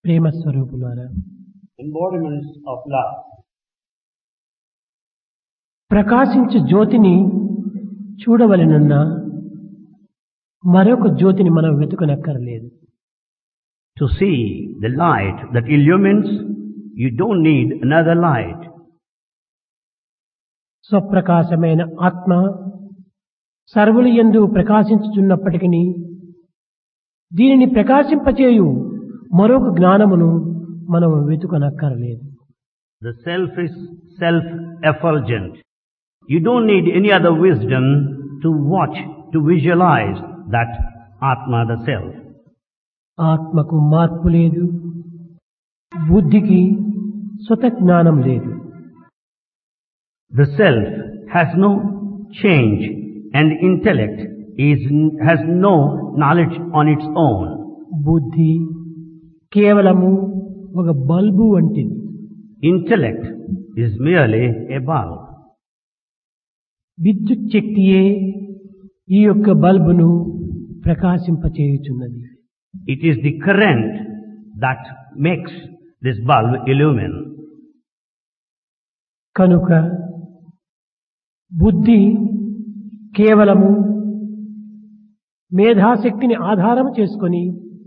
ప్రేమ స్వరూపులారా, embodiments of love. ప్రకాశించు జ్యోతిని చూడవలెనన్నా మరొక జ్యోతిని మనం వెతుకనక్కర్లేదు. To see the light that illumines, you don't need another light. స్వప్రకాశమైన ఆత్మ సర్వుల యందు ప్రకాశించుచున్నప్పటికీ దీనిని ప్రకాశింపచేయు మరొక జ్ఞానమును మనం వెతుకనక్కర్లేదు. The self is self-effulgent. You don't need any other wisdom to watch, to visualize that Atma, the self. ఆత్మకు మార్పు లేదు, బుద్ధికి స్వత జ్ఞానం లేదు. The self has no change and intellect has no knowledge on its own. బుద్ధి కేవలము ఒక bulb వంటిది. Intellect is merely a bulb. విద్యుత్ శక్తియే ఈ యొక్క బల్బును ప్రకాశింపచేయుచున్నది. It is the current that makes this bulb illumine. కనుక బుద్ధి కేవలము మేధాశక్తిని ఆధారం చేసుకొని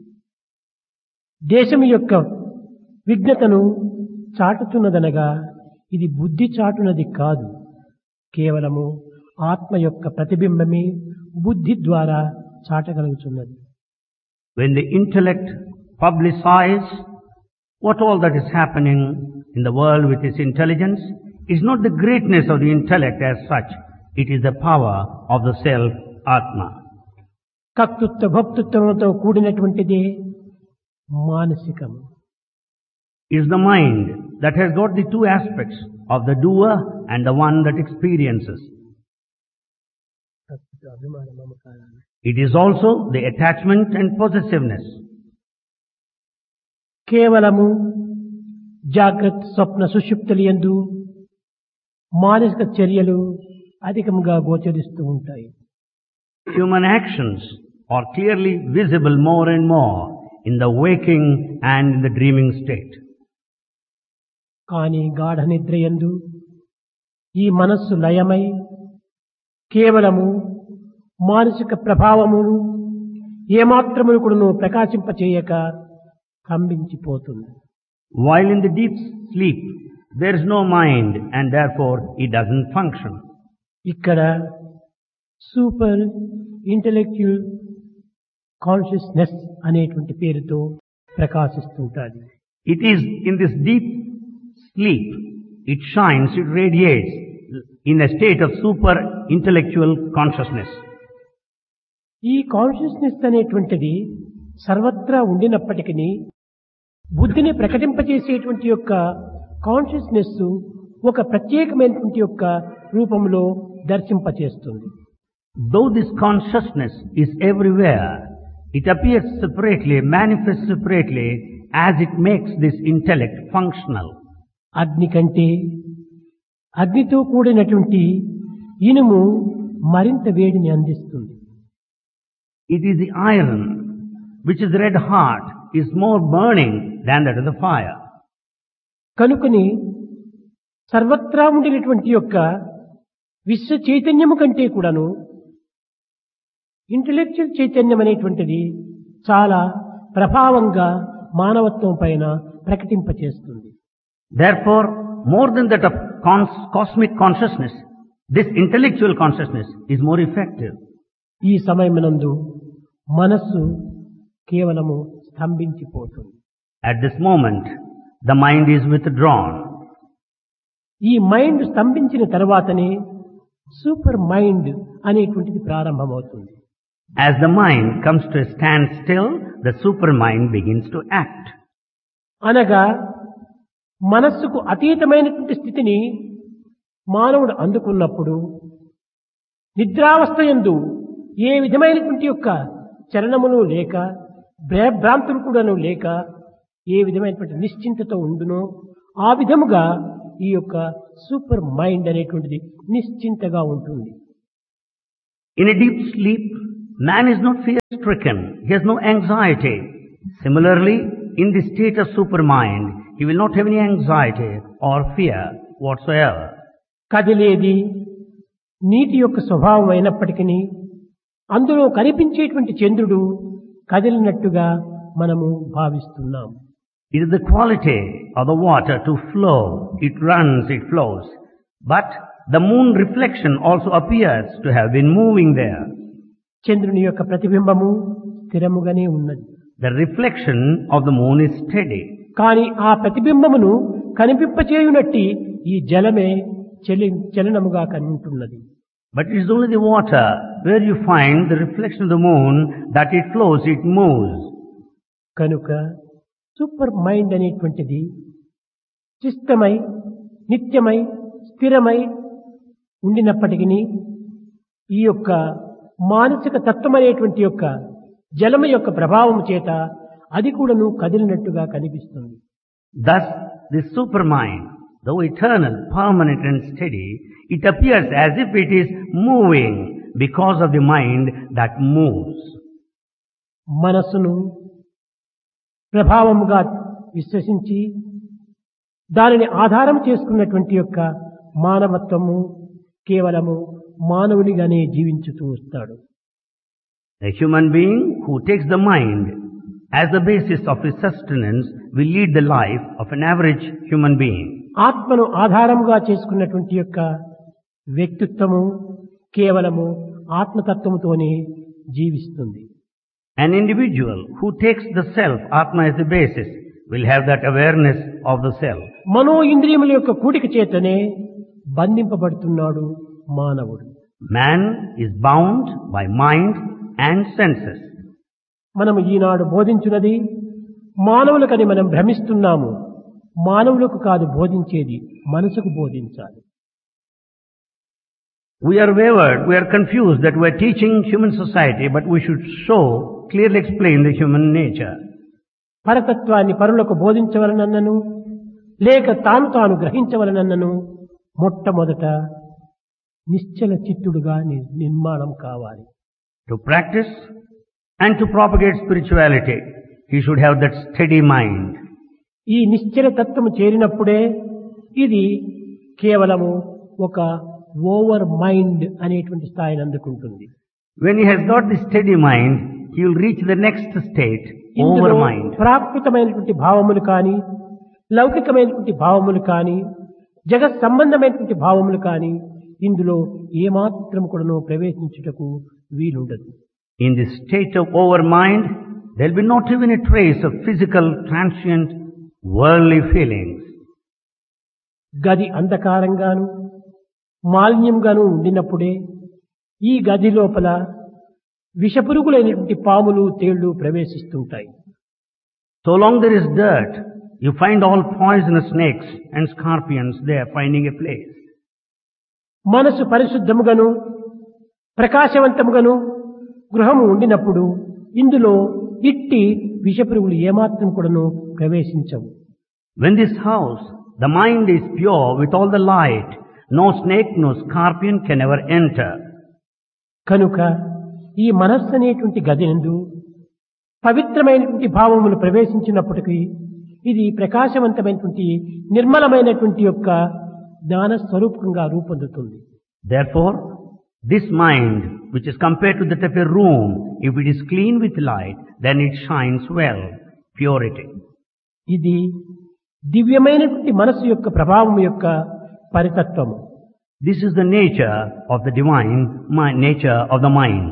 దేశం యొక్క విజ్ఞతను చాటుతున్నదనగా ఇది బుద్ధి చాటునది కాదు, కేవలము ఆత్మ యొక్క ప్రతిబింబమే బుద్ధి ద్వారా చాటగలుగుతున్నది. When the intellect publicizes what all that is happening in the world with its intelligence, is not the greatness of the intellect as such, it is the power of the self, Atma. కర్తృత్వ భోక్తృత్వంతో కూడినటువంటిదే మానసికము. Is the mind that has got the two aspects of the doer and the one that experiences. It is also the attachment and possessiveness. కేవలము జాగ్రత్త స్వప్న సుషుప్తుల యందు మానసిక చర్యలు అధికంగా గోచరిస్తూ ఉంటాయి. Human actions are clearly visible more and more in the waking and in the dreaming state. కానీ గాఢ నిద్రయందు ఈ మనస్సు లయమై కేవలము మానసిక ప్రభావమును ఏమాత్రమును కూడాను ప్రకాశింపచేయక కంపించిపోతుంది. While in the deep sleep, there is no mind and therefore it doesn't function. ఇక్కడ సూపర్ ఇంటెలెక్చువల్ కాన్షియస్నెస్ అనేటువంటి పేరుతో ప్రకాశిస్తుంటుంది. It is in this deep sleep, it shines, it radiates in a state of super intellectual consciousness. ఈ consciousness అనేటువంటిది సర్వత్రా ఉండినప్పటికీ బుద్ధిని ప్రకటింపచేసేటువంటి యొక్క consciousness ఒక ప్రత్యేకమైనటువంటి యొక్క రూపంలో దర్శింపచేస్తుంది. Though this consciousness is everywhere, it appears separately, manifests separately as it makes this intellect functional. అగ్ని కంటే అగ్నితో కూడినటువంటి ఇనుము మరింత వేడిని అందిస్తుంది. It is the iron which is red hot is more burning than that of the fire. కనుకని సర్వత్రా ఉండినటువంటి యొక్క విశ్వ చైతన్యము కంటే కూడాను ఇంటెలెక్చువల్ చైతన్యం అనేటువంటిది చాలా ప్రభావంగా మానవత్వం పైన ప్రకటింపచేస్తుంది. Therefore, more than that of cosmic consciousness, this intellectual consciousness is more effective. ఈ సమయమునందు మనస్సు కేవలము స్తంభించిపోతుంది. At this moment, the mind is withdrawn. ఈ మైండ్ స్తంభించిన తర్వాతనే సూపర్ మైండ్ అనేటువంటిది ప్రారంభమవుతుంది. As the mind comes to a standstill, the supermind begins to act. అనగా మనస్సుకు అతీతమైనటువంటి స్థితిని మానవుడు అందుకున్నప్పుడు నిద్రావస్థ యందు ఏ విధమైనటువంటి యొక్క చలనమును లేక భ్రాంతులు కూడాను లేక ఏ విధమైనటువంటి నిశ్చింతతో ఉండునో ఆ విధముగా ఈ యొక్క సూపర్ మైండ్ అనేటువంటిది నిశ్చింతగా ఉంటుంది. In a deep sleep, man is not fear-stricken. He has no anxiety. Similarly, in the state of supermind, he will not have any anxiety or fear whatsoever. కదిలేది నీటి యొక్క స్వభావం అయినప్పటికీ అందులో కనిపించేటువంటి చంద్రుడు కదిలినట్టుగా మనము భావిస్తున్నాం. It is the quality of the water to flow. It runs, it flows. But the moon reflection also appears to have been moving there. చంద్రుని యొక్క ప్రతిబింబము స్థిరముగానే ఉన్నది. The reflection of the moon is steady. కానీ ఆ ప్రతిబింబమును కనిపింపచేయునట్టి ఈ జలమే చలనముగా కనిపిస్తున్నది. But it is only the water where you find the reflection of the moon that it flows, it moves. కనుక super mind అనేటువంటిది చిత్తమై నిత్యమై స్థిరమై ఉండినప్పటికీ ఈ యొక్క మానసిక తత్వం అనేటువంటి యొక్క జలము యొక్క ప్రభావం చేత అది కూడాను కదిలినట్టుగా కనిపిస్తుంది. Thus, the supermind, though eternal, permanent and steady, it appears as if it is moving because of the mind that moves. మనస్సును ప్రభావముగా విశ్వసించి దానిని ఆధారం చేసుకున్నటువంటి యొక్క మానవత్వము కేవలము మానవునిగానే జీవించుతూ వస్తాడు. A human being who takes the mind as the basis of his sustenance will lead the life of an average human being. ఆత్మను ఆధారముగా చేసుకున్నటువంటి యొక్క వ్యక్తిత్వము కేవలము ఆత్మతత్వముతోనే జీవిస్తుంది. An individual who takes the self, Atma, as the basis will have that awareness of the self. మనో ఇంద్రియముల యొక్క కూడిక చేతనే బంధింపబడుతున్నాడు మానవుడు. Man is bound by mind and senses. మనము ఈనాడు బోధించున్నది మానవులకని మనం భ్రమిస్తున్నాము. మానవులకు కాదు బోధించేది, మనసుకు బోధించాలి. We are wavered, we are confused that we are teaching human society, but we should clearly explain the human nature. పరతత్వాన్ని పరులకు బోధించవలనన్నను లేక తాను గ్రహించవలనన్నను మొట్టమొదట నిశ్చల చిత్తుడుగా నిర్మాణం కావాలి. To practice and to propagate spirituality, he should have that steady mind. ఈ నిశ్చల తత్వము చేరినప్పుడే ఇది కేవలము ఒక ఓవర్ మైండ్ అనేటువంటి స్థాయిని అందుకుంటుంది. When he has got the steady mind, he will reach the next state, over mind. ప్రాకృతమైనటువంటి భావములు కానీ లౌకికమైనటువంటి భావములు కానీ జగత్ సంబంధమైనటువంటి భావములు కానీ ఇందులో ఏమాత్రం కూడాను ప్రవేశించుటకు వీలుండదు. In the state of over mind, there will be not even a trace of physical, transient, worldly feelings. గది అంధకారంగాను మాలిన్యంగాను ఉండినప్పుడే ఈ గది లోపల విషపురుగులైనటువంటి పాములు తేళ్లు ప్రవేశిస్తుంటాయి. So long there is dirt, you find all poisonous snakes and scorpions there finding a place. మనసు పరిశుద్ధముగాను ప్రకాశవంతముగాను గృహము ఉండినప్పుడు ఇందులో ఇట్టి విషపురుగులు ఏమాత్రం కూడాను ప్రవేశించవు. When this house, the mind is pure with all the light, no snake, no scorpion can ever enter. కనుక ఈ మనస్సు అనేటువంటి గదినందు పవిత్రమైనటువంటి భావములు ప్రవేశించినప్పటికీ ఇది ప్రకాశవంతమైనటువంటి నిర్మలమైనటువంటి యొక్క జ్ఞాన స్వరూపంగా రూపొందుతుంది. Therefore, this mind, which is compared to that of a room, if it is clean with light, then it shines well, purity. ఇది దివ్యమైనటువంటి మనస్సు యొక్క ప్రభావం యొక్క పరితత్వము. This is the nature of the divine nature of the mind.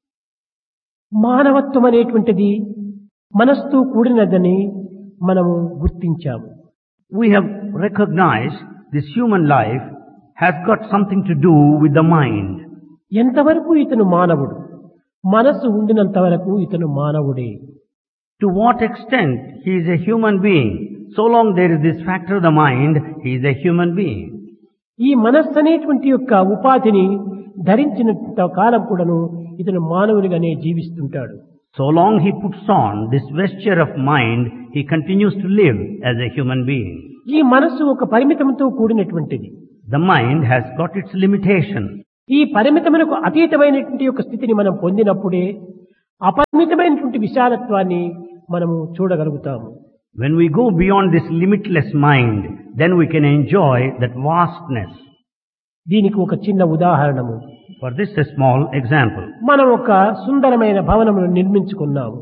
మానవత్వం అనేటువంటిది మనస్సుతో కూడినదని మనము గుర్తించాము. We have recognized this human life has got something to do with the mind. ఎంతవరకు ఇతను మానవుడు, మనస్సు ఉండినంత వరకు ఇతను మానవుడే. To what extent he is a human being? So long there is this factor of the mind, he is a human being. ఈ మనస్సు అనేటువంటి యొక్క ఉపాధిని ధరించినంత కాలం కూడాను ఇతను మానవునిగానే జీవిస్తుంటాడు. So long he puts on this vesture of mind, he continues to live as a human being. ఈ మనస్సు ఒక పరిమితంతో కూడినటువంటిది. The mind has got its limitation. ఈ పరిమితమునకు అతీతమైనటువంటి యొక్క స్థితిని మనం పొందినప్పుడే అపరిమితమైనటువంటి విశాలత్వాన్ని మనము చూడగలుగుతాము. When we go beyond this limitless mind, then we can enjoy that vastness. దీనికి ఒక చిన్న ఉదాహరణము. For this, a small example. మనం ఒక సుందరమైన భవనమును నిర్మించుకున్నాము.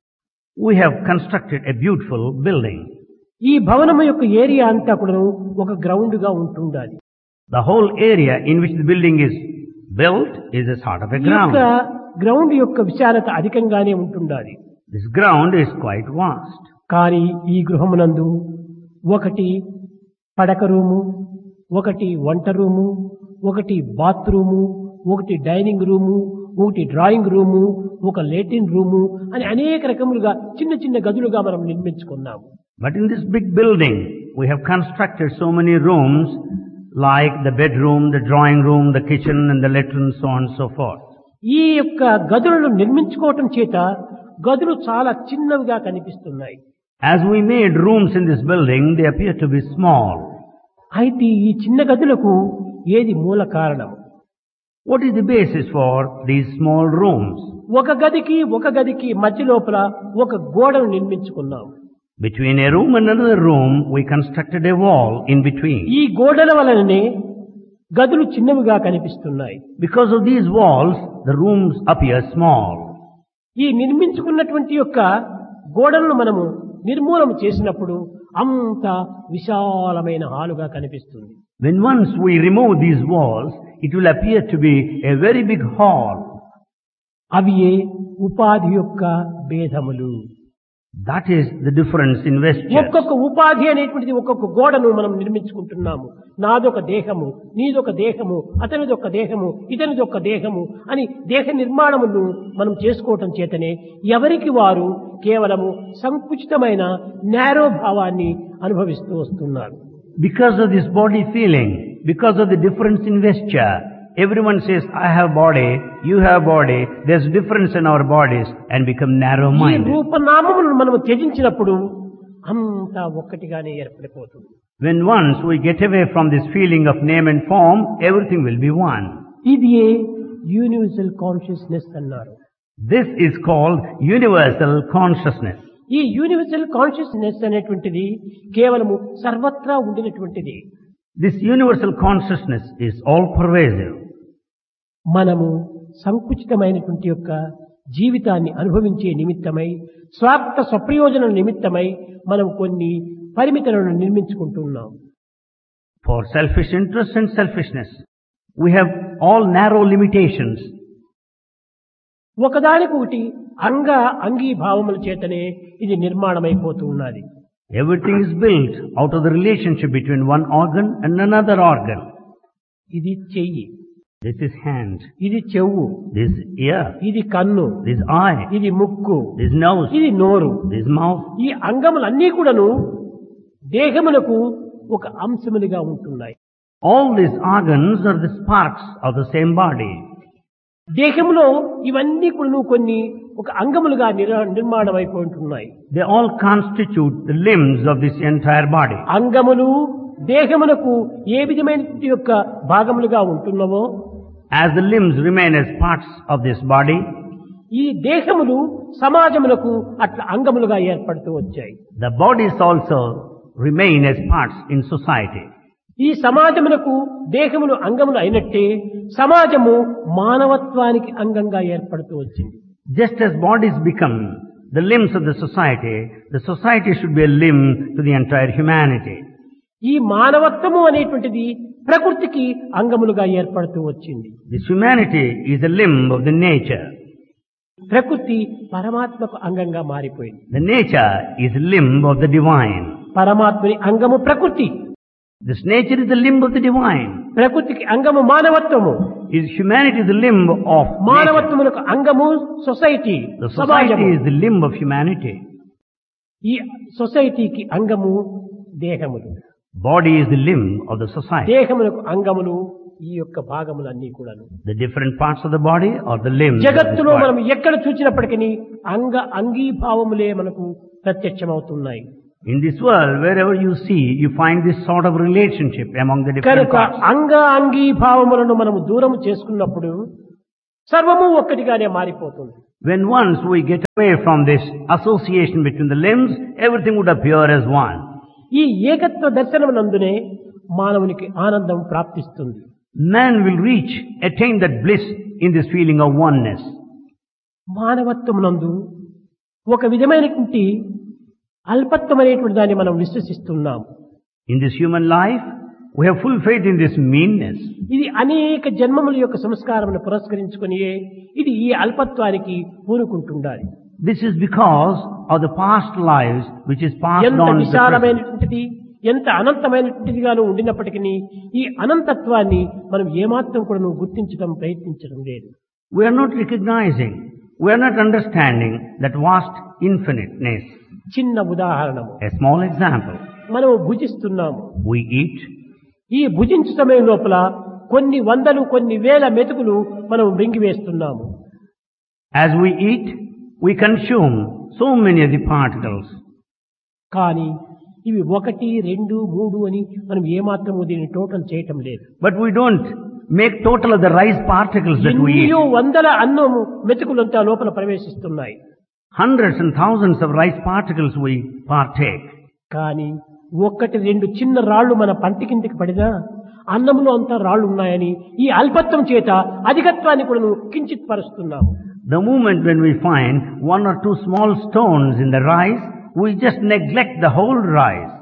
We have constructed a beautiful building. ఈ భవనము యొక్క ఏరియా అంతా కూడా ఒక గ్రౌండ్ గా ఉంటుండాలి. The whole area in which the building is built is a sort of a ఈ యొక్క ground. గ్రౌండ్ యొక్క విశాలత అధికంగానే ఉంటుండాలి. This ground is quite vast. కానీ ఈ గృహమునందు ఒకటి పడక రూము, ఒకటి వంట రూము, ఒకటి బాత్రూము, ఒకటి డైనింగ్ రూము, ఒకటి డ్రాయింగ్ రూము, ఒక లేటిన్ రూము అని అనేక రకములుగా చిన్న చిన్న గదులుగా మనం నిర్మించుకున్నాము. But in this big building, we have constructed so many rooms like the bedroom, the drawing room, the kitchen and the latrine, so on and so forth. ఈ యొక్క గదులను నిర్మించుకోవటం చేత గదులు చాలా చిన్నవిగా కనిపిస్తున్నాయి. As we made rooms in this building, they appear to be small. అయితే ఈ చిన్న గదులకు ఏది మూల కారణం? What is the basis for these small rooms? ఒక గదికి మధ్య లోపల ఒక గోడను నిర్మించుకున్నాం. Between a room and another room, we constructed a wall in between. ఈ గోడల వలననే గదులు చిన్నవిగా కనిపిస్తున్నాయి. Because of these walls, the rooms appear small. ఈ నిర్మించుకున్నటువంటి యొక్క గోడలను మనము నిర్మూలన చేసినప్పుడు అంత విశాలమైన హాలుగా కనిపిస్తుంది. When once we remove these walls, it will appear to be a very big hall. అవి ఉపాధి యొక్క భేదములు. That is the difference in vesture. ఒక్కొక్క ఉపాధి అనేటువంటిది ఒక్కొక్క గోడను మనం నిర్మించుకుంటున్నాము. నాదొక దేహము, నీదొక దేహము, అతనిదొక దేహము, ఇతనిదొక దేహము అని దేహ నిర్మాణమును మనం చేసుకోవటం చేతనే ఎవరికి వారు కేవలము సంకుచితమైన నేరో భావాన్ని అనుభవిస్తూ వస్తున్నారు. Because of this body feeling, because of the difference in vesture, everyone says, I have body, you have body, there's difference in our bodies and become ఈ narrow-minded. రూపనామములను మనము త్యజించినప్పుడు అంతా ఒక్కటిగానే ఏర్పడిపోతుంది. When once we get away from this feeling of name and form, everything will be one. ఇది universal consciousness అన్నారు. This is called universal consciousness. ఈ universal consciousness అనేటువంటిది కేవలము సర్వత్రా ఉండినటువంటిది. This universal consciousness is all pervasive. మనము సంకుచితమైనటువంటి యొక్క జీవితాన్ని అనుభవించే నిమిత్తమై స్వార్థ స్వప్రయోజన నిమిత్తమై మనం కొన్ని పరిమితులను నిర్మించుకుంటున్నాం. For selfish interest and selfishness, we have all narrow limitations. ఒకదానికొకటి అంగీభావముల చేతనే ఇది నిర్మాణమైపోతూ ఉన్నది. Everything is built out of the relationship between one organ and another organ. ఇది చెయ్యి, This is hand, ఇది చెవు, this is ear, ఇది కన్ను, this is eye, ఇది ముక్కు, this is nose, ఇది నోరు. this is mouth. ఈ అంగములన్నీ కూడాను దేహమునకు ఒక అంశములుగా ఉంటున్నాయి. All these organs are the sparks of the same body. దేహంలో ఇవన్నీ కూడాను కొన్ని ఒక అంగములుగా నిర్మాణం అయిపోతున్నాయి. They all constitute the limbs of this entire body. అంగములు దేహమునకు ఏ విధమైన యొక్క భాగములుగా ఉంటున్నవో, As the limbs remain as parts of this body, ఈ దేహములు సమాజములకు అట్లా అంగములుగా ఏర్పడుతూ వచ్చాయి. the bodies also remain as parts in society. ఈ సమాజమునకు దేహములు అంగములు అయినట్టే సమాజము మానవత్వానికి అంగంగా ఏర్పడుతూ వచ్చింది. Just as bodies become the limbs of the society should be a limb to the entire humanity. ఈ మానవత్వము అనేటువంటిది ప్రకృతికి అంగములుగా ఏర్పడుతూ వచ్చింది. This humanity is a limb of the nature. ప్రకృతి పరమాత్మకు అంగంగా మారిపోయింది. The nature is a limb of the divine. పరమాత్మని అంగము ప్రకృతి, This nature is the limb of the divine. ప్రకృతికి అంగము మానవత్వము, Is humanity is the limb of nature. మానవత్వములకు అంగము society, The society సమాజము. is the limb of humanity. ఈ సొసైటీకి అంగము దేహములు, Body is the limb of the society. దేహములకు అంగములు ఈ యొక్క భాగములన్నీ కూడాను. The different parts of the body are the limbs of this జగత్తులో మనం body. ఎక్కడ చూసినప్పటికీ అంగీభావములే మనకు ప్రత్యక్షమవుతున్నాయి. In this world, wherever you see, you find this sort of relationship among the different కనుక parts. అంగీభావములను మనము దూరం చేసుకున్నప్పుడు సర్వము ఒక్కటిగానే మారిపోతుంది. When once we get away from this association between the limbs, everything would appear as one. ఈ ఏకత్వ దర్శనమునందునే మానవునికి ఆనందం ప్రాప్తిస్తుంది. Man will attain that bliss in this feeling of oneness. మానవత్వమునందు ఒక విధమైనటువంటి అల్పత్వమైనటువంటి దాన్ని మనం విశ్వసిస్తున్నాం. In this human life, we have full faith in this meanness. ఇది అనేక జన్మముల యొక్క సంస్కారమును పురస్కరించుకొని ఇది ఈ అల్పత్వానికి పూనుకుంటుండాలి. This is because of the past lives which is passed ఎంత on to the present. విశాలమైనటువంటిది, ఎంత అనంతమైనటువంటిదిగాను ఉండినప్పటికీ ఈ అనంతత్వాన్ని మనం ఏమాత్రం కూడా గుర్తించడం ప్రయత్నించడం లేదు. We are not recognizing, we are not understanding that vast infiniteness. చిన్న ఉదాహరణము, A small example. మనము భుజిస్తున్నాము. We eat. ఈ భుజించు సమయం లోపల కొన్ని వందలు కొన్ని వేల మెతుకులు మనం మృంగివేస్తున్నాము. As we eat, we consume so many of the particles. కానీ ఇవి 1, 2, 3 అని మనం ఏమాత్రము దీన్ని టోటల్ చేయటం లేదు. But we don't make total of the rice particles that we eat. ఎన్నో వందల అన్నము మెతుకులంతా లోపల ప్రవేశిస్తున్నాయి. Hundreds and thousands of rice particles we partake. కానీ 1, 2 చిన్న రాళ్లు మన పంటి కిందకి పడినా అన్నంలో అంతా రాళ్లు ఉన్నాయని ఈ అల్పత్వం చేత అధికత్వాన్ని కూడా కించిత్ పరుస్తున్నాము. The moment when we find 1 or 2 small stones in the rice, we just neglect the whole rice.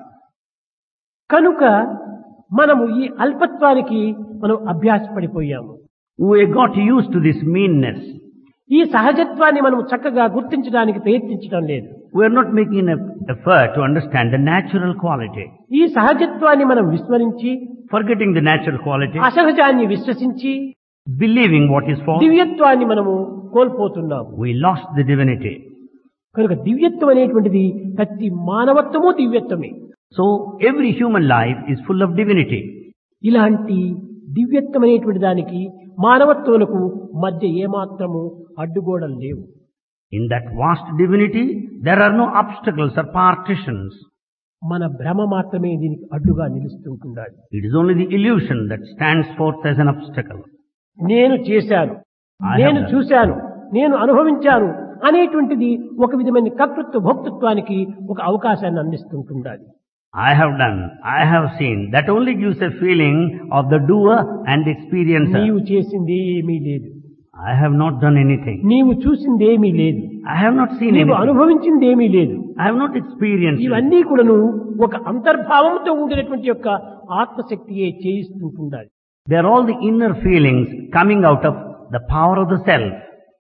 కనుక మనము ఈ అల్పత్వానికి మనం అభ్యాసపడిపోయాము. We got used to this meanness. ఈ సహజత్వాన్ని మనం చక్కగా గుర్తించడానికి ప్రయత్నించడం లేదు. We are not making an effort to understand the natural quality. ఈ సహజత్వాన్ని మనం విస్మరించి, Forgetting the natural quality, అసహజాన్ని విశ్వసించి, believing what is false, దివ్యత్వాన్ని మనము కోల్పోతున్నాము. we lost the divinity. కనుక దివ్యత్వం అనేటువంటిది ప్రతి మానవత్వము దివ్యత్వమే. So every human life is full of divinity. ఇలాంటి దివ్యత్వం అనేటువంటి దానికి మానవత్వములకు మధ్య ఏమాత్రము అడ్డుగోడలు లేవు. In that vast divinity, there are no obstacles or partitions. మన భ్రమ మాత్రమే దీనికి అడ్డుగా నిలుస్తుంటుండాలి. It is only the illusion that stands forth as an obstacle. నేను చేశాను, నేను చూశాను, నేను అనుభవించాను అనేటువంటిది ఒక విధమైన కర్తృత్వ భోక్తృత్వానికి ఒక అవకాశాన్ని అందిస్తుంటుండాలి. I have done, I have seen. That only gives a feeling of the doer and the experiencer. నీవు చేసింది ఏమీ లేదు, I have not done anything. నీవు చూసింది ఏమీ లేదు, I have not seen నీవు anything. అనుభవించింది ఏమీ లేదు. I have not experienced it. ఇవన్నీ కూడాను ఒక అంతర్భావంతో ఉండినటువంటి యొక్క ఆత్మశక్తియే చేయిస్తుంటుండాలి. They are all the inner feelings coming out of the power of the self.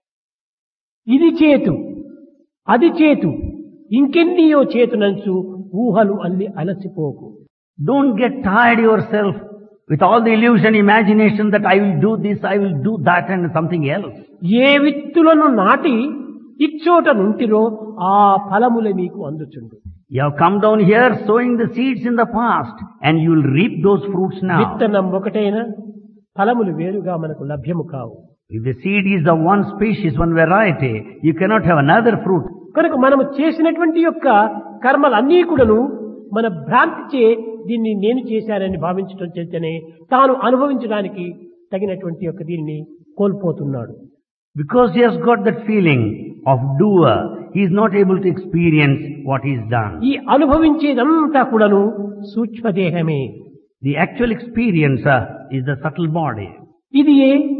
ఇది చేతు, అది చేతు, ఇంకెన్నియో చేతునంచు ఊహలు అల్లి అలసిపోకు. Don't get tired yourself with all the illusion, imagination that I will do this, I will do that and something else. ఏ విత్తులను నాటి ఇచ్చోట నుంటిరో ఆ ఫలముల మీకు అందుచుండు. You have come down here sowing the seeds in the past and you will reap those fruits now. విత్తనం ఒకటైనా ఫలములు వేరుగా మనకు లభ్యము కావు. If the seed is of one species, one variety, you cannot have another fruit. కనుక మనము చేసినటువంటి యొక్క కర్మలన్నీ కూడాను మన భ్రాంతిచే దీన్ని నేను చేశానని భావించడం చేతనే తాను అనుభవించడానికి తగినటువంటి యొక్క దీన్ని కోల్పోతున్నాడు. Because he has got that feeling of doer, he is not able to experience what he has done. ఈ అనుభవించేదంతా కూడాను సూక్ష్మదేహమే. The actual experiencer is the subtle body. ఇది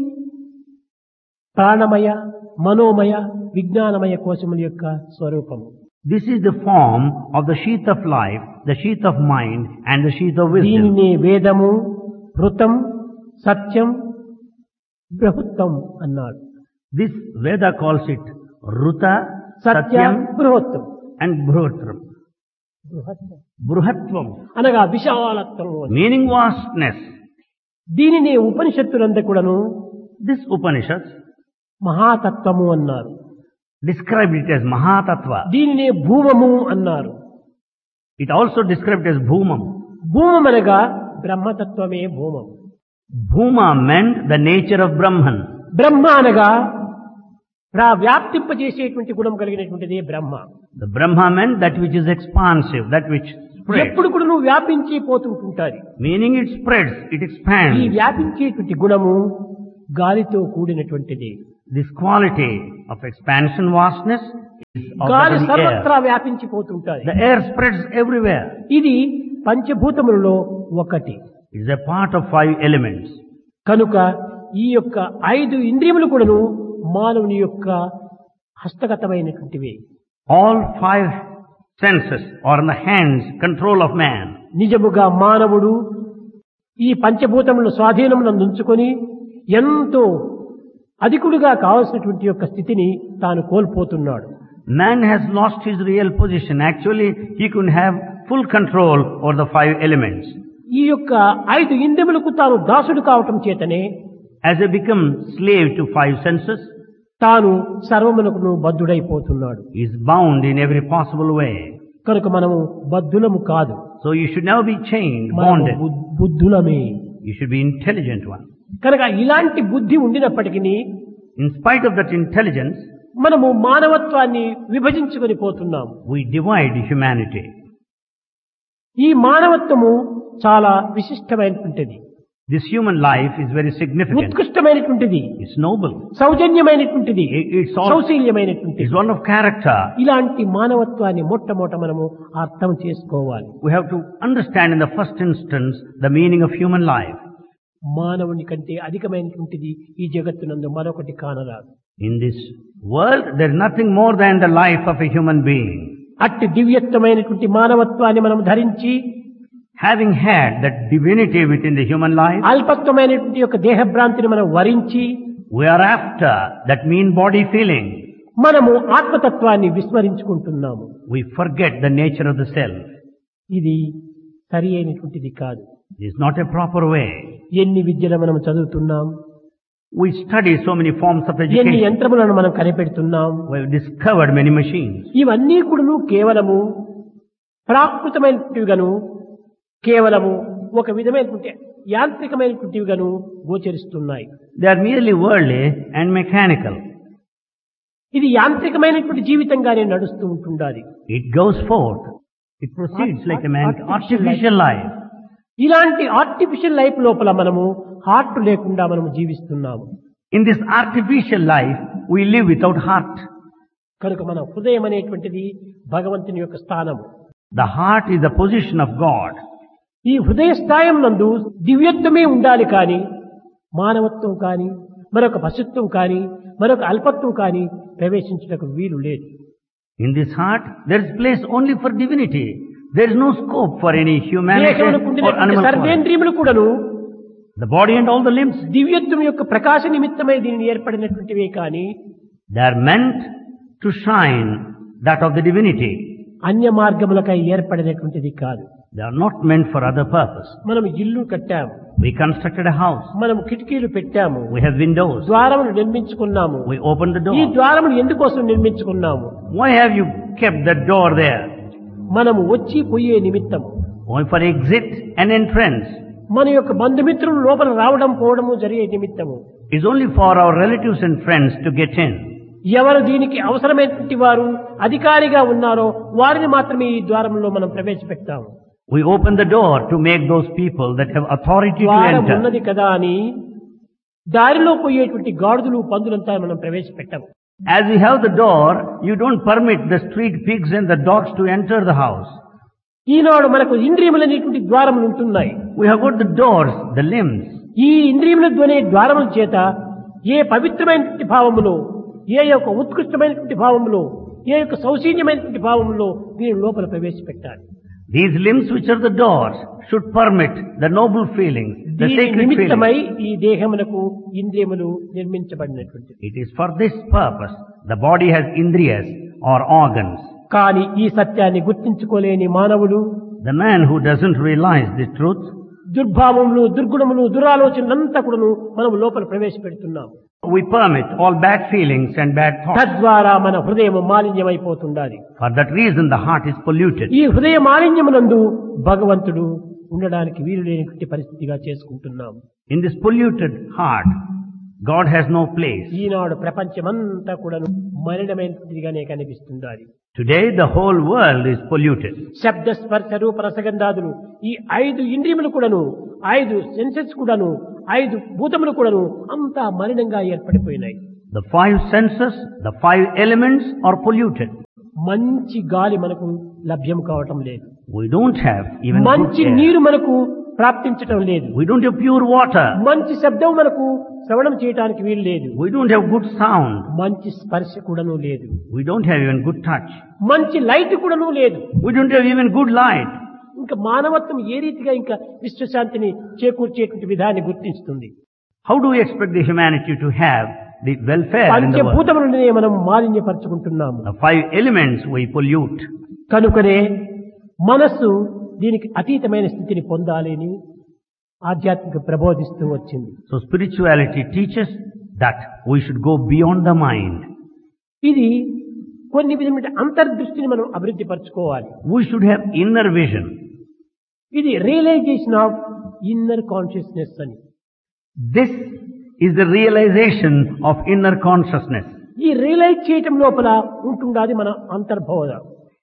ప్రాణమయ, మనోమయ, విజ్ఞానమయ కోశముల యొక్క స్వరూపము. This is the form of the sheath of life, the sheath of mind and the sheath of wisdom. దీనినే వేదము, ఋతం, సత్యం, బృహత్తం అన్నాడు. This Veda calls it Ruta, Satyam, Satyam బృహత్తం. and Bruhatram. Bruhatvam, అనగా విశాలత్వము అని. meaning vastness. దీనినే ఉపనిషత్తులంతా కూడాను This Upanishads మహాతత్వము అన్నారు. described it as Mahatattva. దీనినే భూమము అన్నారు. It also described as Bhumam. భూమం అనగా బ్రహ్మతత్వమే భూమం. Bhuma meant the nature of Brahman. బ్రహ్మ అనగా వ్యాప్తింపజేసేటువంటి గుణం కలిగినటువంటిదే బ్రహ్మ. The Brahma meant that which is expansive, that which spreads. ఎప్పుడు కూడా నువ్వు వ్యాపించి పోతుంటుంటాది. Meaning it spreads, it ఈ expands. వ్యాపించేటువంటి గుణము గాలితో కూడినటువంటిది. This quality of expansion, vastness is of గాలి the air. సర్వత్రా వ్యాపించిపోతుంటాయి. The air spreads everywhere. ఇది పంచభూతములలో ఒకటి. It is a part of 5 elements. కనుక ఈ యొక్క 5 ఇంద్రియములు కూడాను మానవుని యొక్క హస్తగతమైనటువంటివి. All 5 senses are in the hands, control of man. నిజముగా మానవుడు ఈ పంచభూతములను స్వాధీనమునందు ఉంచుకొని ఎంతో అధికుడుగా కావలసినటువంటి యొక్క స్థితిని తాను కోల్పోతున్నాడు. Man has lost his real position. Actually, he could have full control over the 5 elements. ఈ యొక్క 5 ఇంద్రియములకు తాను దాసుడు కావటం చేతనే As he becomes slave to 5 senses, తాను సర్వమునకును బద్ధుడైపోతున్నాడు. he is bound in every possible way. కనుక మనము బద్ధులము కాదు, So you should never be chained, మనము bonded. బుద్ధులమే. You should be intelligent one. కనుక ఇలాంటి బుద్ధి ఉండినప్పటికీ In spite of that intelligence, మనము మానవత్వాన్ని విభజించుకొని పోతున్నాము. we divide humanity. ఈ మానవత్వము చాలా విశిష్టమైనటువంటిది, This human life is very significant. ఉత్కృష్టమైనటువంటిది, It's noble. సౌజన్యమైనటువంటిది, It's all, సౌశీల్యమైనటువంటిది. it's one of character. ఇలాంటి మానవత్వాన్ని మొట్టమొదట మనము అర్థం చేసుకోవాలి. We have to understand in the first instance the meaning of human life. మానవుని కంటే అధికమైనటువంటిది ఈ జగత్తునందు మరొకటి కానరాదు. In this world, there is nothing more than the life of a human being. అట్టి దివ్యత్వమైనటువంటి మానవత్వాన్ని మనం ధరించి Having had that divinity within the human life, అల్పత్వమైనటువంటి యొక్క దేహభ్రాంతిని మనం వరించి we are after that mean body feeling. మనము ఆత్మతత్వాన్ని విస్మరించుకుంటున్నాము. We forget the nature of the self. ఇది సరి అయినటువంటిది కాదు. It is not a proper way. ఎన్ని విద్యలు మనం చదువుతున్నాం, We study so many forms of ఎన్ని education. యంత్రములను మనం కనిపెడుతున్నాం. We have discovered many machines. ఇవన్నీ కూడాను కేవలము ప్రాకృతమైనటువంటివిగాను, కేవలము ఒక విధమైనటువంటి యాంత్రికమైనటువంటివిగాను గోచరిస్తున్నాయి. They are merely worldly and mechanical. ఇది యాంత్రికమైనటువంటి జీవితంగానే నడుస్తూ ఉంటుండాలి. It goes forth. It proceeds like a man, artificial life. ఇలాంటి ఆర్టిఫిషియల్ లైఫ్ లోపల మనము హార్ట్ లేకుండా మనము జీవిస్తున్నాము. In this artificial life, we live without heart. కనుక మన హృదయం అనేటువంటిది భగవంతుని యొక్క స్థానము. The heart is the position of God. ఈ హృదయ స్థాయం నందు దివ్యత్వమే ఉండాలి కానీ మానవత్వం కానీ మరొక పశుత్వం కానీ మరొక అల్పత్వం కానీ ప్రవేశించడానికి వీలు లేదు. In this heart, there is place only for divinity. There is no scope for any humanity దేహమునకు or ఉండినటువంటి animal form. సర్వేంద్రియములు కూడాను The body and all the limbs, దివ్యత్వం యొక్క ప్రకాశ నిమిత్తమై దీనిని ఏర్పడినటువంటివే కానీ they are meant to shine that of the divinity. అన్య మార్గములకై ఏర్పడినటువంటిది కాదు. They are not meant for other purpose. మనం ఇల్లు కట్టాము, We constructed a house. మనం కిటికీలు పెట్టాము, We have windows. ద్వారములు నిర్మించుకున్నాము. We opened the ఈ door. ద్వారములు ఎందుకోసం నిర్మించుకున్నాము? Why have you kept the door there? మనము వచ్చి పోయే నిమిత్తం, Why for exit and entrance? మన యొక్క బంధుమిత్రులు లోపల రావడం పోవడము జరిగే నిమిత్తము. It's only for our relatives and friends to get in. ఎవరు దీనికి అవసరమైనటువంటి వారు అధికారిగా ఉన్నారో వారిని మాత్రమే ఈ ద్వారంలో మనం ప్రవేశపెడతాము. We open the door to make those people that have authority to ద్వారం enter. ఉన్నది కదా అని దారిలో పోయేటువంటి గాడిదలు పందులంతా మనం ప్రవేశపెట్టాము. As we have the door, you don't permit the street pigs and the dogs to enter the house. ఈనాడు మనకు ఇంద్రియములనేటువంటి ద్వారములు ఉంటున్నాయి. We have got the doors, the limbs. ఈ ఇంద్రియముల ధ్వని ద్వారముల చేత ఏ పవిత్రమైనటువంటి భావములో, ఏ యొక్క ఉత్కృష్టమైనటువంటి భావములో, ఏ యొక్క సౌశీల్యమైనటువంటి భావములో దీని లోపల ప్రవేశపెట్టాలి. These limbs which are the doors should permit the noble feelings, the దీని sacred నిమిత్తమై feelings. ఈ దేహమునకు ఇంద్రియములు నిర్మించబడినటువంటిది. It is for this purpose the body has indriyas or organs. కానీ ఈ సత్యాన్ని గుర్తించుకోలేని మానవులు, The man who doesn't realize the truth, దుర్భావములు, దుర్గుణములు, దురాలోచనలంతా కూడాను మనం లోపల ప్రవేశపెడుతున్నాం. we permit all bad feelings and bad thoughts. తద్వారా మన హృదయం మాలిన్యమైపోతుండాలి. For that reason the heart is polluted. ఈ హృదయ మాలిన్యమునందు భగవంతుడు ఉండడానికి వీలు లేనటువంటి పరిస్థితిగా చేసుకుంటున్నాం. In this polluted heart, God has no place. ఈనాడు ప్రపంచమంతా కూడాను మలినమైనదిగానే కనిపిస్తుండాలి. Today the whole world is polluted. శబ్ద స్పర్శ రూప రసగంధాదులు ఈ 5 ఇంద్రియములు కూడాను, 5 సెన్సెస్ కూడాను 5 భూతములు కూడాను అంతా మలినంగా ఏర్పడిపోయినాయి. The 5 senses, the 5 elements are polluted. మంచి గాలి మనకు లభ్యం కావటం లేదు. We don't have even good మంచి air. నీరు మనకు ప్రాప్తించటం లేదు. We don't have pure water. మంచి శబ్దం మనకు శ్రవణం చేయడానికి వీలు లేదు. We don't have good sound. మంచి స్పర్శ కూడాను లేదు. We don't have even good touch. మంచి లైట్ కూడాను లేదు. We don't have even good light. ఇంకా మానవత్వం ఏ రీతిగా ఇంకా విశ్వశాంతిని చేకూర్చేటువంటి విధాన్ని గుర్తిస్తుంది? How do we expect the humanity to have the welfare in the world? పంచభూతములనే మనం మాలిన్యపరచుకుంటున్నాము. The 5 elements we pollute. కనుకనే మనస్సు దీనికి అతీతమైన స్థితిని పొందాలని ఆధ్యాత్మిక ప్రబోధిస్తూ వచ్చింది. So spirituality teaches that we should go beyond the mind. ఇది కొన్ని విధమైన అంతర్దృష్టిని మనం అభివృద్ధి పరచుకోవాలి. We should have inner vision. ఇది రియలైజేషన్ ఆఫ్ ఇన్నర్ కాన్షియస్నెస్ అని. This is the realization of inner consciousness. ఈ రియలైజ్ చేయటం లోపల ఉంటుండాది మన అంతర్బోధ.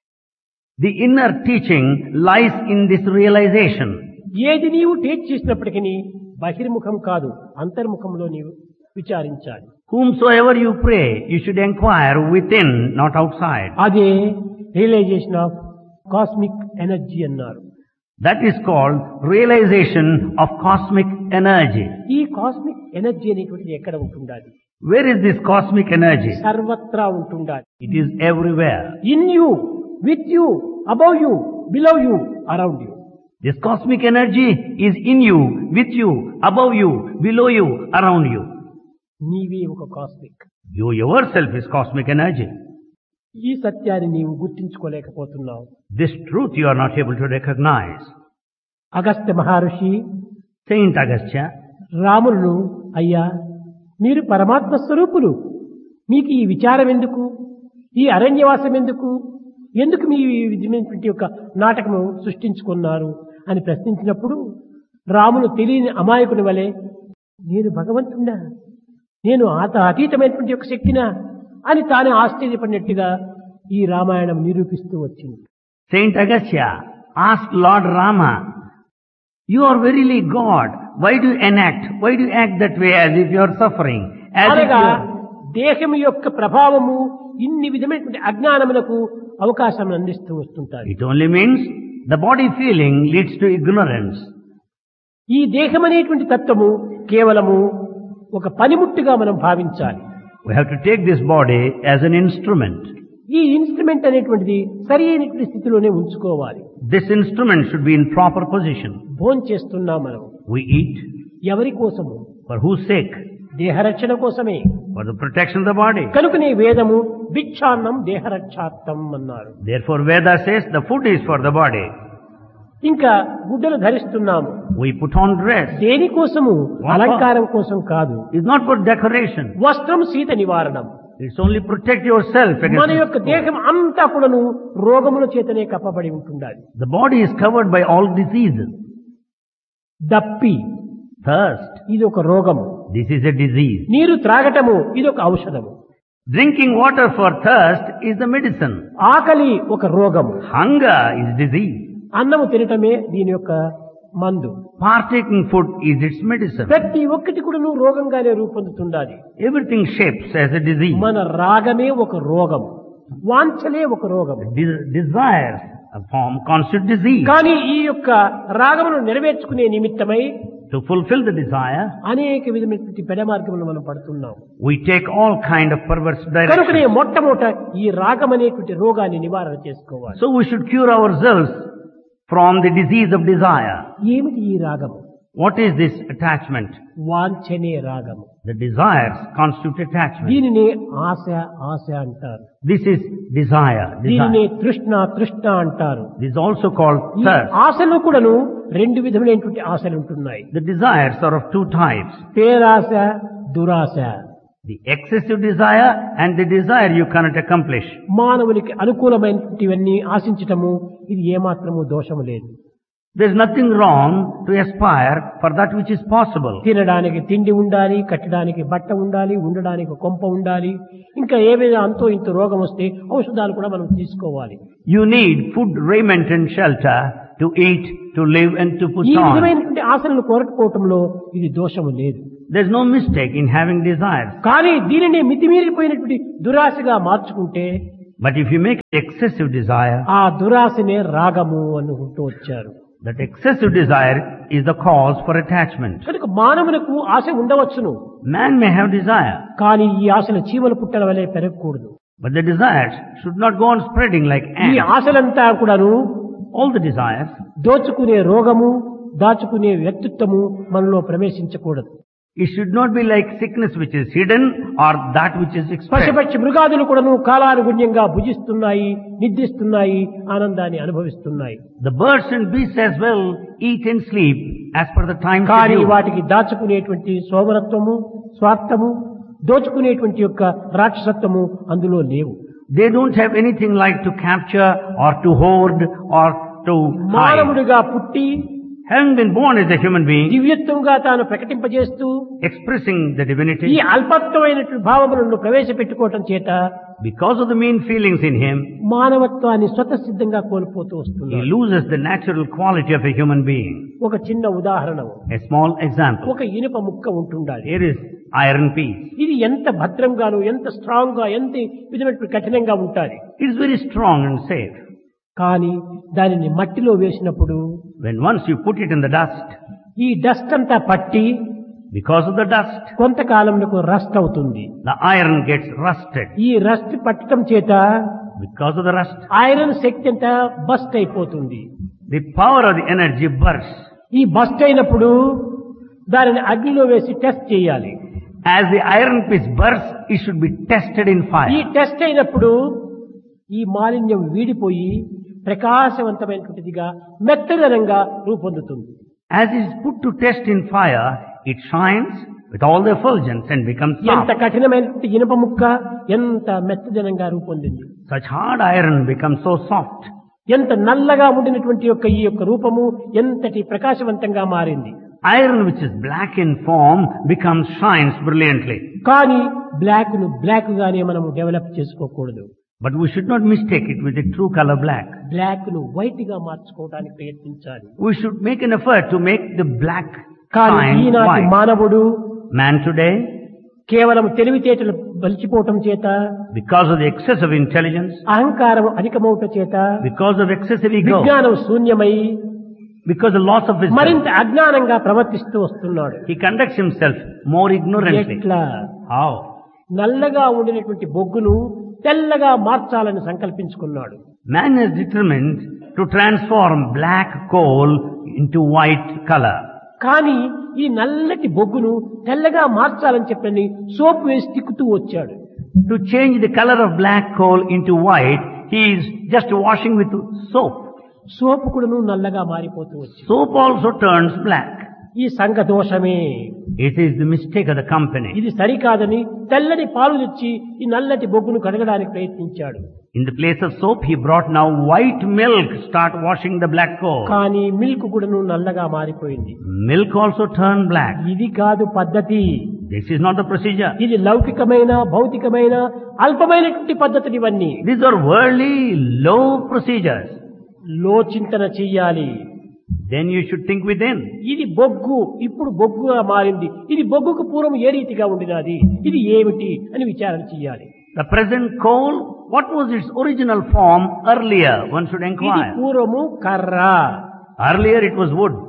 The inner teaching lies in this realization. ఏది నీవు టేక్ చేసినప్పటికీ బహిర్ముఖం కాదు, అంతర్ముఖంలో నీవు విచారించాలి. Whomsoever you pray, you should inquire within, not outside. అదే రియలైజేషన్ ఆఫ్ కాస్మిక్ ఎనర్జీ అన్నారు. That is called realization of cosmic energy. ఈ కాస్మిక్ ఎనర్జీ అనేటువంటిది ఎక్కడ ఉంటుండాలి? Where is this cosmic energy? సర్వత్రా ఉంటుండాలి. It is everywhere. In you, with you, above you, below you, around you. This cosmic energy is in you, with you, above you, below you, around you. నీవే ఒక cosmic. You yourself is cosmic energy. ఈ సత్యాన్ని నీవు గుర్తించుకోలేకపోతున్నావు. This truth you are not able to recognize. Agastya Maharshi Saint Agastya, రాములను, అయ్యా మీరు పరమాత్మ స్వరూపులు, మీకు ఈ విచారం ఎందుకు, ఈ అరణ్యవాసం ఎందుకు, ఎందుకు మీ విధమైనటువంటి యొక్క నాటకము సృష్టించుకున్నారు అని ప్రశ్నించినప్పుడు రాములు తెలియని అమాయకుని వలె నేను భగవంతుడా, నేను అతీతమైనటువంటి యొక్క శక్తినా అని తాను ఆశ్చర్యపడినట్టుగా ఈ రామాయణం నిరూపిస్తూ వచ్చింది. Saint Agastya asked Lord Rama, you are verily God. Why do you enact? Why do you act that way as if you are suffering? As if అనగా you are... దేహం యొక్క ప్రభావము ఇన్ని విధమైనటువంటి అజ్ఞానములకు అవకాశం అందిస్తూ వస్తుంటారు. It only means the body feeling leads to ignorance. ఈ దేహం అనేటువంటి తత్వము కేవలము ఒక పనిముట్టుగా మనం భావించాలి. We have to take this body as an instrument. ఈ ఇన్స్ట్రుమెంట్ అనేటువంటిది సరి అయినటువంటి స్థితిలోనే ఉంచుకోవాలి. This instrument should be in proper position. భోజనం చేస్తున్నాం మనం. We eat. ఎవరి కోసము? For whose sake? దేహరక్షణ కోసమే. For the protection of the body. కనుకనే వేదము భిక్షాన్నం దేహరక్షార్థం అన్నారు. Therefore Veda says the food is for the body. ఇంకా గుడ్డలు ధరిస్తున్నాము. We put on dress. దేనికోసము? అలంకారం కోసం కాదు. It's not for decoration. వస్త్రం శీత నివారణం. It's only protect yourself against మన యొక్క దేహం అంతా కూడాను రోగముల చేతనే కప్పబడి ఉంటుండాలి. The body is covered by all diseases. దప్పి, Thirst. ఇది ఒక రోగము. This is a disease. నీరు త్రాగటము, ఇది ఒక ఔషధము. Drinking water for thirst is the medicine. ఆకలి ఒక రోగము. Hunger is disease. అన్నము తినటమే దీని యొక్క మందు. Partaking food is its medicine. ప్రతి ఒక్కటి కూడా నువ్వు రోగంగానే రూపొందుతుండాలి. Everything shapes as a disease. మన రాగమే ఒక రోగం, వాంఛలే ఒక రోగం. Desires form constitute disease. కానీ ఈ యొక్క రాగమును నెరవేర్చుకునే నిమిత్తమై To fulfill the desire, అనేక విధమైనటువంటి పెడ మార్గములు మనం పడుతున్నాం. we take all kind of perverse కనుకనే directions. మొట్టమొదట ఈ రాగం అనేటువంటి రోగాన్ని నివారణ చేసుకోవాలి. So we should cure ourselves from the disease of desire. ఏమిటి ఈ రాగము? What is this attachment? వాంఛనే రాగము. The desires constitute attachment. దీనినే ఆశ అంటారు. This is desire. దీనినే Desire. తృష్ణ అంటారు. This is also called ఈ thirst. ఆశలు కూడాను రెండు విధమైనటువంటి ఆశలు ఉంటున్నాయి. The desires are of two types. పేరాశ, దురాశ. The excessive desire and the desire you cannot accomplish. మానవునికి అనుకూలమైనటువంటివన్నీ ఆశించటము ఇది ఏమాత్రము దోషము లేదు. There is nothing wrong to aspire for that which is possible. తినడానికి తిండి ఉండాలి, కట్టడానికి బట్ట ఉండాలి, ఉండడానికి కొంప ఉండాలి, ఇంకా ఏవైనా అంతో ఇంత రోగం వస్తే ఔషధాలు కూడా మనం తీసుకోవాలి. You need food, raiment and shelter to eat, to live and to put ఈ on. విధమైనటువంటి ఆశలను కోరకపోవటంలో ఇది దోషము లేదు. There's no mistake in having desires. కానీ దీనిని మితిమీరిపోయినటువంటి దురాశగా మార్చుకుంటే But if you make excessive desire, ఆ దురాశనే రాగము అనుకుంటూ వచ్చారు. that excessive desire is the cause for attachment. కనుక మానవులకు ఆశ ఉండవచ్చును, Man may have desire, కానీ ఈ ఆశలు చీమల పుట్టల వలె పెరగకూడదు. but the desires should not go on spreading like ఈ ants. ఆశలంతా కూడాను All the desires దోచుకునే రోగము, దాచుకునే వ్యక్తిత్వము మనలో ప్రవేశించకూడదు. it should not be like sickness which is hidden or that which is expressed. పశుపక్షి మృగాదులు కూడాను కాలానుగుణ్యంగా భుజిస్తున్నాయి, నిద్రిస్తున్నాయి, ఆనందాన్ని అనుభవిస్తున్నాయి. The birds and beasts as well eat and sleep as per the time కానీ schedule. వాటికి దాచుకునేటువంటి సోమరత్వము, స్వార్థము, దోచుకునేటువంటి యొక్క రాక్షసత్వము అందులో లేవు. They don't have anything like to capture or to hoard or to hide. మానవుడిగా పుట్టి Having been born as a human being, దివ్యత్వంగా తాను ప్రకటింపజేస్తూ expressing the ఈ divinity, అల్పత్వమైనటువంటి భావములను ప్రవేశపెట్టుకోవటం చేత because of the mean feelings in him, మానవత్వాన్ని స్వతసిద్ధంగా కోల్పోతూ he వస్తున్నాడు. loses the natural quality of a human being. ఒక చిన్న ఉదాహరణ, A small example. ఒక ఇనుప ముక్క ఉంటుండాలి. Here is iron piece. ఇది ఎంత భద్రంగాను, ఎంత స్ట్రాంగ్ గా, ఎంత విధమైనటువంటి కఠినంగా ఉంటాది. It is very strong and safe. కానీ దానిని మట్టిలో వేసినప్పుడు When once you put it in the dust, ఈ డస్ట్ అంతా పట్టి because of the dust, కొంతకాలంలో rust అవుతుంది. the iron gets rusted. ఈ రస్ట్ పట్టడం చేత Because of the rust, iron శక్తి అంతా బస్ట్ అయిపోతుంది. the power of the energy bursts. ఈ బస్ట్ అయినప్పుడు దానిని అగ్నిలో వేసి టెస్ట్ చేయాలి. As the iron piece bursts, it should be tested in ఈ fire. టెస్ట్ అయినప్పుడు ఈ మాలిన్యం వీడిపోయి ప్రకాశవంతమైనటువంటిదిగా మెత్తదనంగా రూపొందుతుంది. As it is put to test in fire, it shines with all the effulgence and becomes ఎంత soft. కఠినమైనటువంటి ఇనుప ముక్క ఎంత మెత్తదనంగా రూపొందింది. Such hard iron becomes so soft. ఎంత నల్లగా ఉండినటువంటి ఈ యొక్క రూపము ఎంతటి ప్రకాశవంతంగా మారింది. Iron which is black in form shines brilliantly. కానీ బ్లాక్ ను బ్లాక్ గానే మనము డెవలప్ చేసుకోకూడదు. But we should not mistake it with the true color black. Black ను వైట్ గా మార్చుకోవడానికి ప్రయత్నించాలి. We should make an effort to make the black కానీ shine ఈనాటి white. మానవుడు Man today, కేవలం తెలివితేటలు బలిచిపోవటం చేత, because of the excess of intelligence, అహంకారం అధికమవుట చేత, because of excessive ego, విజ్ఞానం శూన్యమై because of loss of wisdom, మరింత అజ్ఞానంగా ప్రవర్తిస్తూ వస్తున్నాడు. he conducts himself more ignorantly. ఎట్లా? How? నల్లగా ఉండినటువంటి బొగ్గును తెల్లగా మార్చాలని సంకల్పించుకున్నాడు. Man is determined to transform black coal into white color. కానీ ఈ నల్లటి బొగ్గును తెల్లగా మార్చాలని చెప్పని సోప్ వేసి తిక్కుతూ వచ్చాడు. To change the color of black coal into white, he is just washing with soap. సోపు కూడాను నల్లగా మారిపోతూ వచ్చింది. Soap also turns black. ఈ సంఘ దోషమే. It is the mistake of the company. ఇది సరికాదని తెల్లని పాలు తెచ్చి ఈ నల్లటి బొగ్గును కడగడానికి ప్రయత్నించాడు. In the place of soap, he brought now white milk, start washing the black coal. కానీ మిల్క్ కూడాను నల్లగా మారిపోయింది. Milk also turned black. ఇది కాదు పద్ధతి. This is not the procedure. ఇది లౌకికమైన, భౌతికమైన, అల్పమైనటువంటి పద్ధతులు ఇవన్నీ. These are worldly, low procedures. లోచింతన చెయ్యాలి. Then you should think within. ఇది బొగ్గు, ఇప్పుడు బొగ్గుగా మారింది. ఇది బొగ్గుకు పూర్వం ఏ రీతిగా ఉండినది, ఇది ఏమిటి అని విచారణ చెయ్యాలి. The present coal, what was its original form earlier? One should ఇది inquire. పూర్వము కర్ర. Earlier it was wood.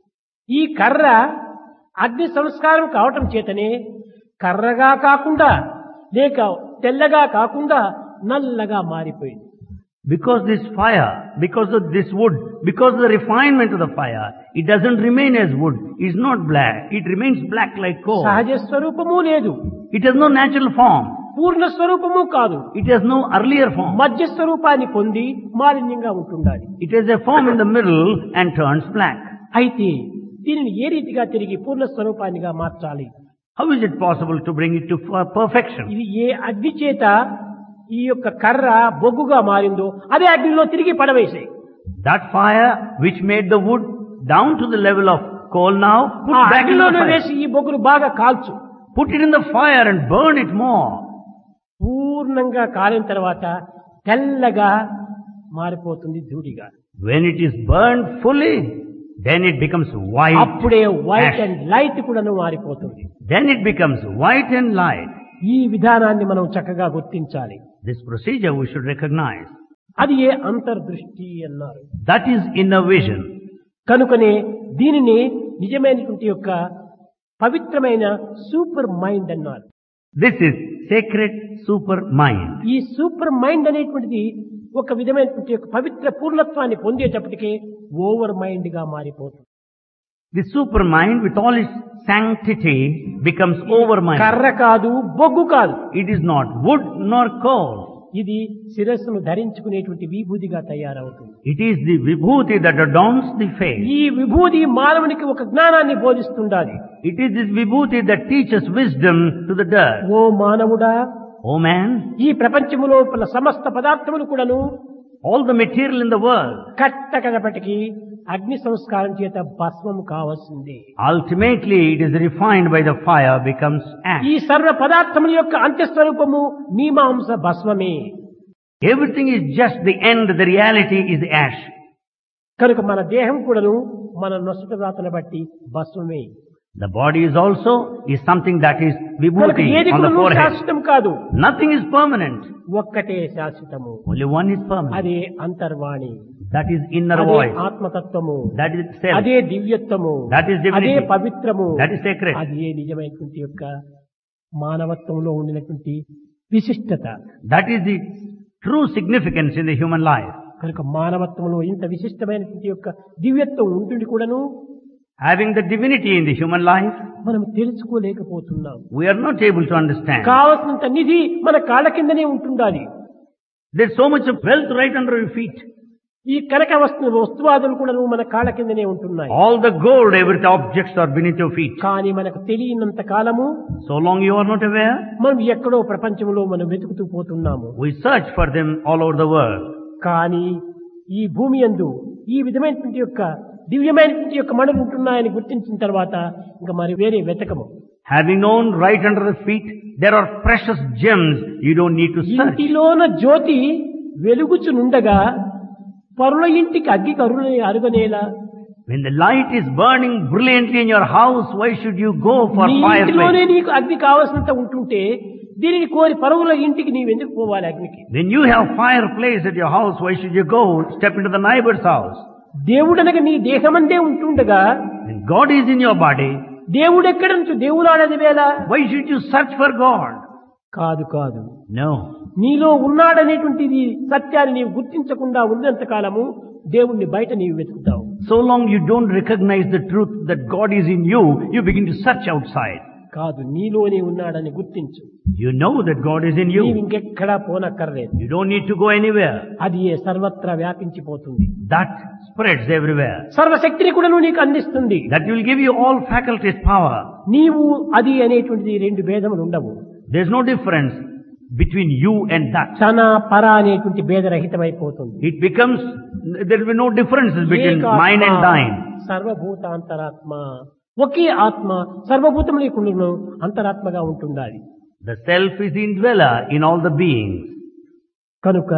ఈ కర్ర అగ్ని సంస్కారం కావటం చేతనే కర్రగా కాకుండా, లేక తెల్లగా కాకుండా నల్లగా మారిపోయింది. Because this fire, because of this wood, because of the refinement of the fire, it doesn't remain as wood. It's not black. It remains black like coal. సహజ స్వరూపము లేదు, It has no natural form. పూర్ణ స్వరూపము కాదు. It has no earlier form. మధ్య స్వరూపాన్ని పొంది మాలిన్యంగా ఉంటుండాలి. It has a form in the middle and turns black. అయితే దీనిని ఏ రీతిగా తిరిగి పూర్ణ స్వరూపానిగా మార్చాలి? How is it possible to bring it to perfection? ఇది ఏ అగ్ని చేత ఈ యొక్క కర్ర బొగ్గుగా మారిందో అదే అగ్నిలో తిరిగి పడవేసే. That fire which made the wood down to the level of coal now, put ఆ back in the అగ్నిలోనే fire. వేసి ఈ బొగ్గును బాగా కాల్చు. Put it in the fire and burn it more. పూర్ణంగా కాలిన తర్వాత తెల్లగా మారిపోతుంది ధూళిగా. When it is burned fully, then it becomes white. అప్పుడే వైట్ ash. అండ్ లైట్ కూడాను మారిపోతుంది. Then it becomes white and light. ఈ విధానాన్ని మనం చక్కగా గుర్తించాలి. This procedure we should recognize. అది ఏ అంతర్దృష్టి అన్నారు. That is inner vision. కనుకనే దీనిని నిజమైనటువంటి యొక్క పవిత్రమైన సూపర్ మైండ్ అన్నారు. This is sacred super mind. ఈ సూపర్ మైండ్ అనేటువంటిది ఒక విధమైనటువంటి యొక్క పవిత్ర పూర్ణత్వాన్ని పొందేటప్పటికే ఓవర్ మైండ్ గా మారిపోతుంది. The super mind with all its sanctity becomes over mind. కర్ర కాదు, బొగ్గు కాదు. It is not wood nor coal. ఇది శిరస్సును ధరించుకునేటువంటి విభూతిగా తయారవుతుంది. It is the vibhuti that adorns the face. ఈ విభూతి మానవునికి ఒక జ్ఞానాన్ని బోధిస్తుండాలి. It is this vibhuti that teaches wisdom to the dirt. ఓ మానవుడా, O man, ఈ ప్రపంచములో సమస్త పదార్థములు కూడాను all the material in the world, కట్టకడపటికి అగ్ని సంస్కారం చేత భస్మము కావాల్సింది. ultimately it is refined by the fire, becomes ash. ఈ సర్వ పదార్థముల యొక్క అంత్యస్వరూపము మీమాంస భస్మమే. Everything is just the end, the reality is the ash. కనుక మన దేహం కూడాను మన నొసట రాతను బట్టి భస్మమే. The body is also something that is కనుక vibhuti ఏది on the కూడాను forehead. శాశ్వతం కాదు. Nothing is permanent. ఒక్కటే శాశ్వతము. Only one is permanent. అదే అంతర్వాణి, That is inner అదే voice. ఆత్మతత్వము, That is self. అదే దివ్యత్వము, That is divinity. అదే పవిత్రము, That is sacred. అదే నిజమైనటువంటి యొక్క మానవత్వంలో ఉండినటువంటి విశిష్టత. That is the true significance in the human life. కనుక మానవత్వంలో ఇంత విశిష్టమైనటువంటి యొక్క దివ్యత్వం ఉంటుంది కూడాను Having the divinity in the human life, మనం తెలుసుకోలేకపోతున్నాం. we are not able to understand. కావలసినంత నిధి మన కాళ్ళ కిందనే ఉంటుండాలి. There's so much of wealth right under your feet. ఈ కనక వస్తువాదులు కూడా మన కాళ్ళ కిందనే ఉంటున్నాయి. All the gold, every objects are beneath your feet. కానీ మనకు తెలియనంత కాలము So long you are not aware, మనం ఎక్కడో ప్రపంచంలో మనం వెతుకుతూ పోతున్నాము. we search for them all over the world. కానీ ఈ భూమి యందు ఈ విధమైనటువంటి యొక్క దివ్యమైనటువంటి యొక్క మణులు ఉంటున్నాయని గుర్తించిన తర్వాత ఇంకా మరి వేరే వెతకము. Having known right under the feet, there are precious gems, you don't need to search. ఇంటిలోన జ్యోతి వెలుగుచునుండగా పరుల ఇంటికి అగ్గి అరుగనేలా. When the light is burning brilliantly in your house, why should you go for నీ ఇంటిలోనే fireplace? నీకు అగ్ని కావాల్సినంత ఉంటుంటే దీనిని కోరి పరువుల ఇంటికి నీవు ఎందుకు పోవాలి అగ్నికి? When you have fireplace at your house, why should you go step into the neighbor's house? దేవుడనగా నీ దేహమందే ఉంటుండగా When God is in your body, దేవుడెక్కడ నుంచి దేవులాడది వేళ why should you search for God? కాదు కాదు. No. నీలో ఉన్నాడనేటువంటిది సత్యాన్ని నీవు గుర్తించకుండా ఉన్నంత కాలము దేవుణ్ణి బయట నీవు వెతుకుతావు. So long you don't recognize the truth that God is in you, you begin to search outside. కాదు, నీలోనే ఉన్నాడని గుర్తించు. You know that God is in నీవు you. ఇంకెక్కడా పోనక్కర్లేదు. You don't need to go anywhere. అది సర్వత్రా వ్యాపించిపోతుంది. That spreads everywhere. సర్వశక్తిని కూడా నువ్వు నీకు అందిస్తుంది. That will give you all faculties, power. నీవు అది అనేటువంటిది రెండు భేదములు ఉండవు. There's no difference between you and that. తన పర అనేటువంటి భేదరహితమైపోతుంది. It becomes, there will be no differences between mine and thine. సర్వభూతాంతరాత్మ, ఒకే ఆత్మ సర్వభూతములకు అంతరాత్మగా ఉంటుండాలి. The self is the indweller in all the beings. కనుక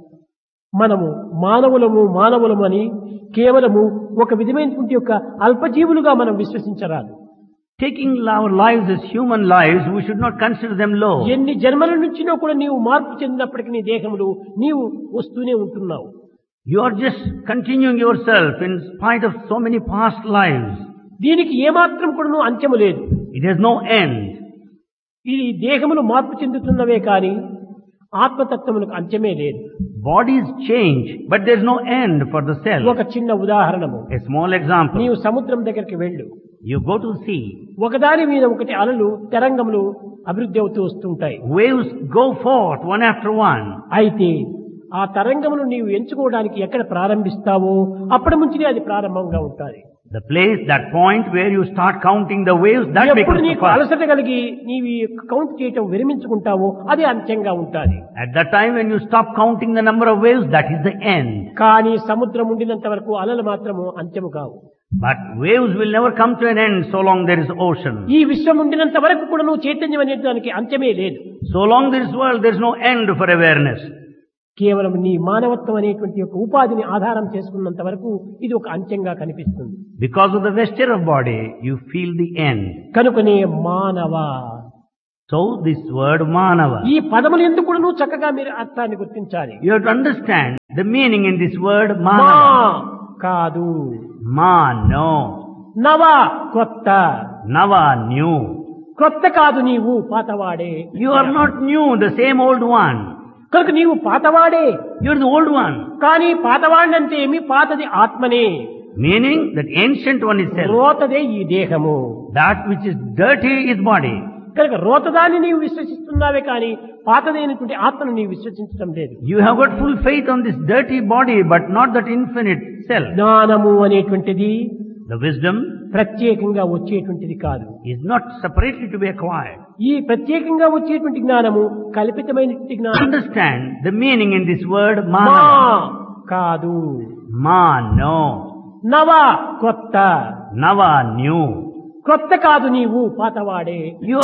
మనము మానవులము అని కేవలము ఒక విధమైనటువంటి యొక్క అల్పజీవులుగా మనం విశ్వసించరాదు. Taking our lives as human lives, we should not consider them low. ఎన్ని జన్మల నుంచినో కూడా నీవు మార్పు చెందినప్పటికీ నీ దేహములు నీవు వస్తూనే ఉంటున్నావు. You are just continuing yourself in spite of so many past lives. దీనికి ఏమాత్రం కూడా అంత్యము లేదు. It has no end. ఈ దేహములు మార్పు చెందుతున్నవే కానీ ఆత్మతత్వములకు అంత్యమే లేదు. Bodies change, but there is no end for the self. ఒక చిన్న ఉదాహరణము. A small example. నీవు సముద్రం దగ్గరికి వెళ్ళు. You go to sea. ఒకదాని మీద ఒకటి అలలు తరంగములు అభివృద్ధి అవుతూ వస్తుంటాయి. Waves go forth one after one. అయితే ఆ తరంగమును నీవు ఎంచుకోవడానికి ఎక్కడ ప్రారంభిస్తావో అప్పటి నుంచి అది ప్రారంభంగా ఉంటుంది. The place, that point where you start counting the waves, that ఎప్పుడు becomes the నీకు first. అలసట కలిగి నీవు కౌంట్ చేయటం విరమించుకుంటావో అది అంత్యంగా ఉంటుంది. At that time when you stop counting the number of waves, that is the end. కానీ సముద్రం ఉండినంత వరకు అలలు మాత్రము అంత్యము కావు. But waves will never come to an end so long there is ocean. ఈ విశ్వం ఉండినంత వరకు కూడా నువ్వు చైతన్యం అనే దానికి అంత్యమే లేదు. So long there is world, there is no end for awareness. కేవలం నీ మానవత్వం అనేటువంటి యొక్క ఉపాధిని ఆధారం చేసుకున్నంత వరకు ఇది ఒక అంచెంగా కనిపిస్తుంది. Because of the vesture of body, you feel the end. కనుకనే మానవ. So this word manava. ఈ పదములు ఎందుకు కూడా నువ్వు చక్కగా మీరు అర్థాన్ని గుర్తించాలి. You have to understand the meaning in this word మా manava. కాదు, Ma, no. నవ కొత్త. Nava, new. కొత్త కాదు, నీవు పాతవాడే. You are not new, the same old one. కనుక నీవు పాతవాడే. You are the old one. కానీ పాతవాడిని అంటే ఏమి? పాతది ఆత్మనే. Meaning that ancient one is self. రోతదే ఈ దేహము. That which is dirty is body. కనుక రోతదాన్ని నీవు విశ్వసిస్తున్నావే కానీ పాతదైనటువంటి ఆత్మను నీవు విశ్వసించడం లేదు. You have got full faith on this dirty body, but not that infinite self. జ్ఞానము అనేటువంటిది The wisdom ప్రత్యేకంగా వచ్చేటువంటిది కాదు. is not separately to be acquired. ఈ ప్రత్యేకంగా వచ్చేటువంటి జ్ఞానము కల్పితమైనటువంటి జ్ఞానం. Understand the meaning in this word మా manava. కాదు, Ma, no. నవ కొత్త. Nava, new. కొత్త కాదు, నీవు పాతవాడే. You